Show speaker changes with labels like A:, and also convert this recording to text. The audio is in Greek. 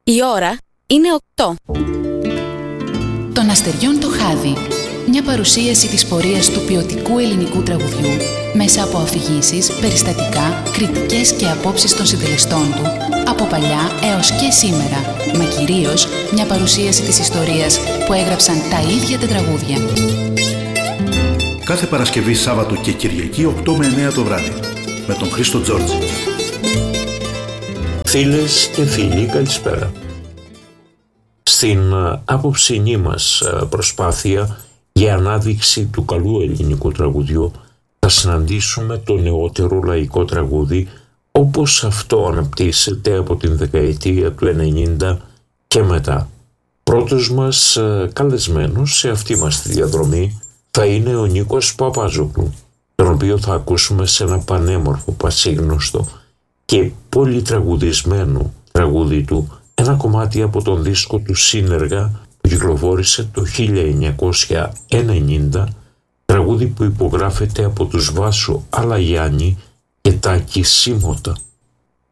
A: Η ώρα είναι 8.
B: Των αστεριών το χάδι. Μια παρουσίαση της πορείας του ποιοτικού ελληνικού τραγουδιού μέσα από αφηγήσεις, περιστατικά, κριτικές και απόψεις των συντελεστών του από παλιά έως και σήμερα, μα κυρίως μια παρουσίαση της ιστορίας που έγραψαν τα ίδια τα τραγούδια.
C: Κάθε Παρασκευή, Σάββατο και Κυριακή 8 με 9 το βράδυ με τον Χρήστο Τζόρτζη.
D: Φίλες και φίλοι, καλησπέρα. Στην απόψινή μας προσπάθεια για ανάδειξη του καλού ελληνικού τραγουδιού θα συναντήσουμε το νεότερο λαϊκό τραγούδι όπως αυτό αναπτύσσεται από την δεκαετία του 90 και μετά. Πρώτος μας καλεσμένος σε αυτή μας τη διαδρομή θα είναι ο Νίκος Παπάζογλου, τον οποίο θα ακούσουμε σε ένα πανέμορφο, πασίγνωστο και πολύ τραγουδισμένο τραγούδι του, ένα κομμάτι από τον δίσκο του Σύνεργα που κυκλοφόρησε το 1990, τραγούδι που υπογράφεται από τους Βάσο Αλαγιάννη και Τάκη Σίμωτα.